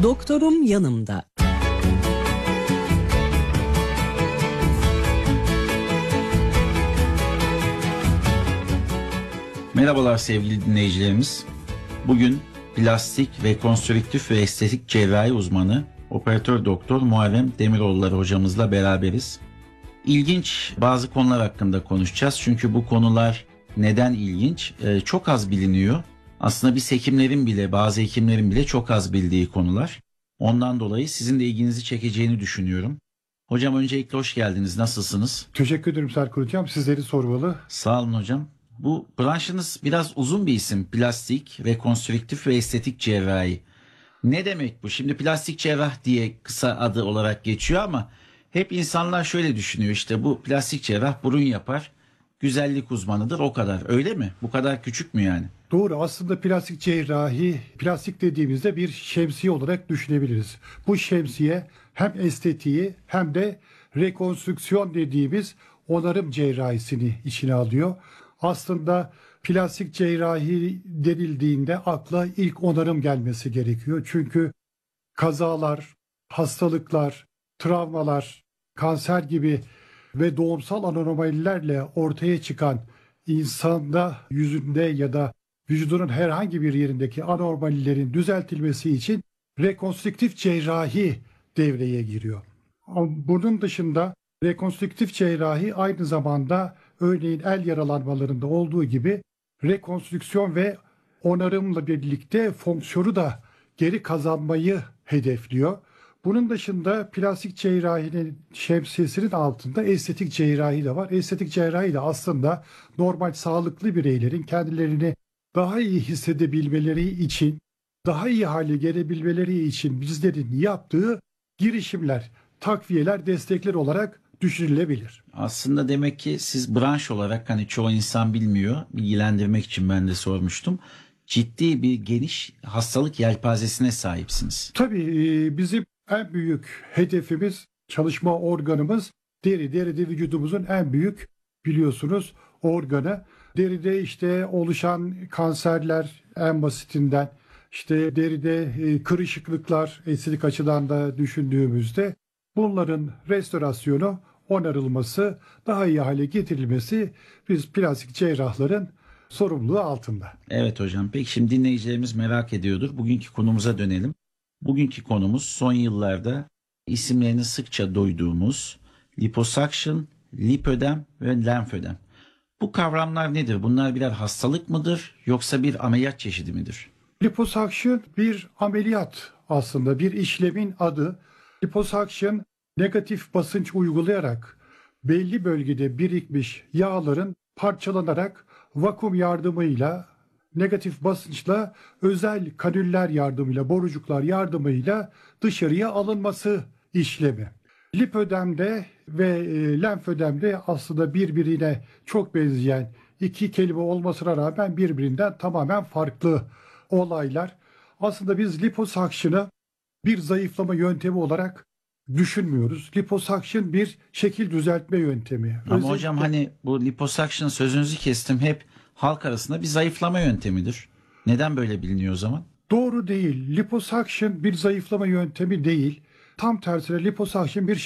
Doktorum yanımda. Merhabalar sevgili dinleyicilerimiz. Bugün plastik, rekonstrüktif ve estetik cerrahi uzmanı operatör doktor Muharrem Demiroğulları hocamızla beraberiz. İlginç bazı konular hakkında konuşacağız. Çünkü bu konular neden ilginç? Çok az biliniyor. Aslında biz hekimlerin bile, bazı hekimlerin bile çok az bildiği konular. Ondan dolayı sizin de ilginizi çekeceğini düşünüyorum. Hocam öncelikle hoş geldiniz. Nasılsınız? Teşekkür ederim Serkan Hocam. Sizleri sormalı. Sağ olun hocam. Bu branşınız biraz uzun bir isim. Plastik, rekonstrüktif ve estetik cerrahi. Ne demek bu? Şimdi plastik cerrah diye kısa adı olarak geçiyor ama hep insanlar şöyle düşünüyor, işte bu plastik cerrah burun yapar, güzellik uzmanıdır, o kadar. Öyle mi? Bu kadar küçük mü yani? Doğru. Aslında plastik cerrahi, plastik dediğimizde bir şemsiye olarak düşünebiliriz. Bu şemsiye hem estetiği hem de rekonstrüksiyon dediğimiz onarım cerrahisini içine alıyor. Aslında plastik cerrahi denildiğinde akla ilk onarım gelmesi gerekiyor. Çünkü kazalar, hastalıklar, travmalar, kanser gibi ve doğumsal anomalilerle ortaya çıkan insanda yüzünde ya da vücudunun herhangi bir yerindeki anormallerin düzeltilmesi için rekonstrüktif cerrahi devreye giriyor. Bunun dışında rekonstrüktif cerrahi aynı zamanda örneğin el yaralanmalarında olduğu gibi rekonstrüksiyon ve onarımla birlikte fonksiyonu da geri kazanmayı hedefliyor. Bunun dışında plastik cerrahinin şemsiyesinin altında estetik cerrahi de var. Estetik cerrahi de aslında normal sağlıklı bireylerin kendilerini daha iyi hissedebilmeleri için, daha iyi hale gelebilmeleri için bizlerin yaptığı girişimler, takviyeler, destekler olarak düşünülebilir. Aslında demek ki siz branş olarak, hani çoğu insan bilmiyor, bilgilendirmek için ben de sormuştum, ciddi bir geniş hastalık yelpazesine sahipsiniz. Tabii bizim en büyük hedefimiz, çalışma organımız deri. Deri de vücudumuzun en büyük biliyorsunuz organı. Deride işte oluşan kanserler en basitinden, işte deride kırışıklıklar estetik açıdan da düşündüğümüzde bunların restorasyonu, onarılması, daha iyi hale getirilmesi biz plastik cerrahların sorumluluğu altında. Evet hocam. Peki şimdi dinleyicilerimiz merak ediyordur. Bugünkü konumuza dönelim. Bugünkü konumuz son yıllarda isimlerini sıkça duyduğumuz liposuction, lipödem ve lenfödem. Bu kavramlar nedir? Bunlar birer hastalık mıdır yoksa bir ameliyat çeşidi midir? Liposuction bir ameliyat, aslında bir işlemin adı. Liposuction negatif basınç uygulayarak belli bölgede birikmiş yağların parçalanarak vakum yardımıyla, negatif basınçla, özel kanüller yardımıyla, borucuklar yardımıyla dışarıya alınması işlemi. Lipödemde ve lenfödemde aslında birbirine çok benzeyen iki kelime olmasına rağmen birbirinden tamamen farklı olaylar. Aslında biz liposuction'ı bir zayıflama yöntemi olarak düşünmüyoruz. Liposuction bir şekil düzeltme yöntemi. Ama hocam hani bu liposuction, sözünüzü kestim, hep halk arasında bir zayıflama yöntemidir. Neden böyle biliniyor o zaman? Doğru değil. Liposuction bir zayıflama yöntemi değil. Tam tersine liposuction bir